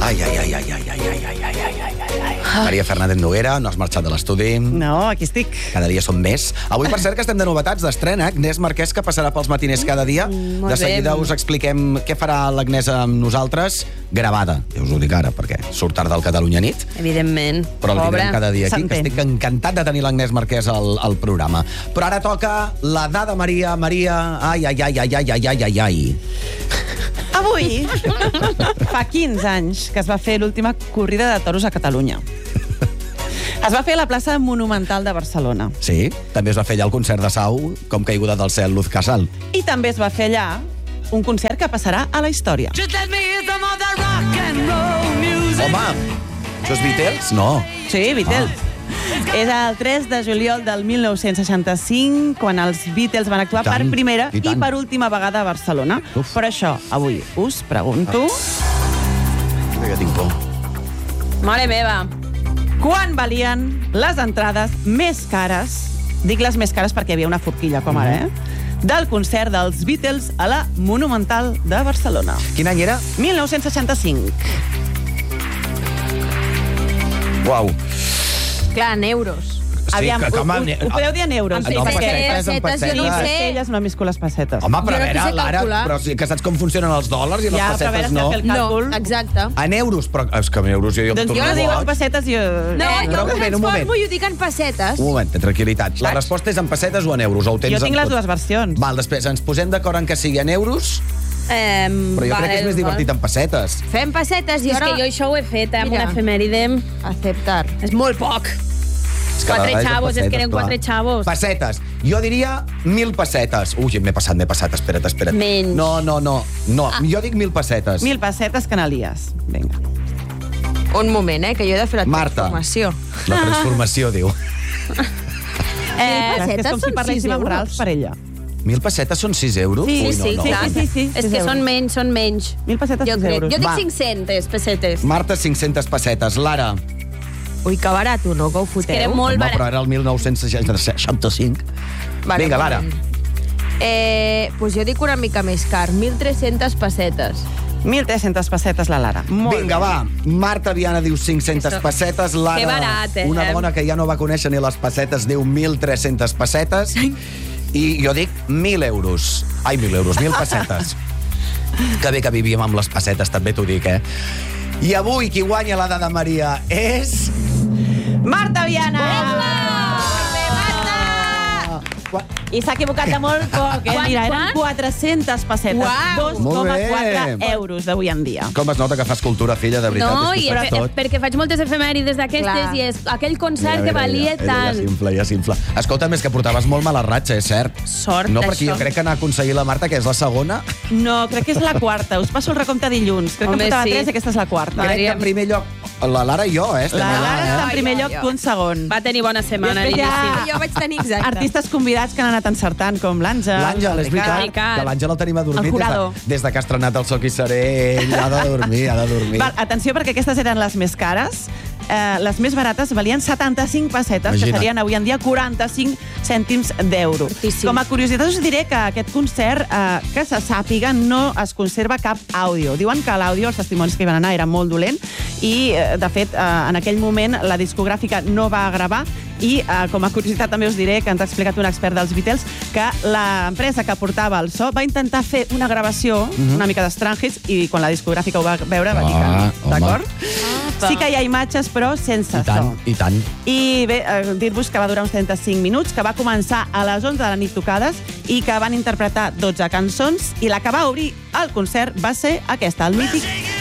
Ai. Maria Fernández Noguera, no has marxat de l'estudi. No, aquí estic. Cada dia som més. Avui, per cert, que estem de novetats d'estrena. Agnès Marquès, que passarà pels matiners cada dia. De seguida us expliquem què farà l'Agnès amb nosaltres. Gravada, ja us ho dic ara, perquè surt tard del Catalunya Nit. Evidentment. Però la tindrem cada dia aquí, que estic encantat de tenir l'Agnès Marquès al programa. Però ara toca la dada Maria. Ai. Avui fa 15 anys que es va fer l'última corrida de toros a Catalunya. Es va fer a la plaça Monumental de Barcelona. Sí, també es va fer allà el concert de Sau, com caiguda del cel, Luz Casal. I també es va fer allà un concert que passarà a la història. Home, això és Beatles? No. Sí, Beatles. És el 3 de juliol del 1965, quan els Beatles van actuar per primera i per última vegada a Barcelona. Per això, avui us pregunto... Que tinc por. Mare meva. Quan valien les entrades més cares, dic les més cares perquè hi havia una forquilla, com ara, del concert dels Beatles a la Monumental de Barcelona? Quin any era? 1965. Uau. Clar, en euros. Aviam, ho podeu dir en euros. En pessetes, jo no ho sé. Elles no viscut les pessetes. Home, però a veure, Lara, però que saps com funcionen els dòlars i les pessetes no? No, exacte. En euros, però és que en euros jo... Doncs jo no dic en pessetes, jo... No, jo transformo i ho dic en pessetes. Un moment, tranquil·litat. La resposta és en pessetes o en euros? Jo tinc les dues versions. Val, després ens posem d'acord en que sigui en euros... Però jo crec que és més divertit en pessetes. Fem pessetes i ara... És que jo això ho he fet amb una efemèride. Acceptar. És molt poc. 4 xavos, es que eren 4 xavos. Pessetes. Jo diria 1.000 pessetes. Ui, m'he passat. Espera't. Menys. No. Jo dic 1.000 pessetes. 1.000 pessetes canalies. Vinga. Un moment, que jo he de fer la transformació. La transformació, diu. És com si parléssim amb rals per ella. 1.000 pessetes són 6 euros? Sí. És que són menys. 1.000 pessetes, 6 euros. Jo dic 500 pessetes. Marta, 500 pessetes. Lara. Ui, que barat, no? Que ho foteu. Era molt barat. Però era el 1965. Vinga, Lara. Doncs jo dic una mica més car. 1.300 pessetes. 1.300 pessetes la Lara. Vinga, va. Marta Viana diu 500 pessetes. Lara, que barat, una dona que ja no va conèixer ni les pessetes, diu 1.300 pessetes. I jo dic 1.000 euros. Ai, 1.000 euros, 1.000 pessetes. Que bé que vivíem amb les pessetes, també t'ho dic, I avui qui guanya la dada Maria és... Marta Viana! I s'ha equivocat de molt poc, Mira, eren 400 pessetes. 2,4 euros d'avui en dia. Com es nota que fas cultura, filla, de veritat? No, i perquè faig moltes efemèrides d'aquestes i és aquell concert que valia tant. Ja s'infla. Escolta, més que portaves molt mala ratxa, és cert? Sort, no, perquè jo crec que n'ha aconseguit la Marta, que és la segona. No, crec que és la quarta. Us passo el recompte dilluns. Crec que em portava 3 i aquesta és la quarta. Crec que en primer lloc la Lara i jo, La Lara està en primer lloc, tu en segon. Va tenir bona setmana. Jo vaig tenir exacte. Artistes convidats que han anat encertant, com l'Àngel. L'Àngel, és veritat, que l'Àngel el tenim adormit des de que ha estrenat el Soc i Seré. Ell ha de dormir. Atenció, perquè aquestes eren les més cares. Les més barates valien 75 pessetes, que serien avui en dia 45 cèntims d'euro. Com a curiositat us diré que aquest concert, que se sàpiga, no es conserva cap àudio. Diuen que l'àudio, els testimonis que hi van anar, era molt dolent i, de fet, en aquell moment la discogràfica no va gravar i, com a curiositat, també us diré que ens ha explicat un expert dels Beatles que l'empresa que portava el so va intentar fer una gravació una mica d'estrangis i quan la discogràfica ho va veure va dir que... D'acord? Sí que hi ha imatges, però sense so. I tant. I bé, dir-vos que va durar uns 35 minuts, que va començar a les 11 de la nit tocades i que van interpretar 12 cançons i la que va obrir el concert va ser aquesta, el mític